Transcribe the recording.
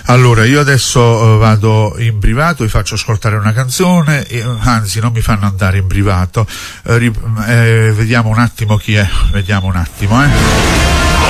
Allora, io adesso vado in privato, vi faccio ascoltare una canzone, anzi non mi fanno andare in privato, vediamo un attimo chi è, vediamo un attimo.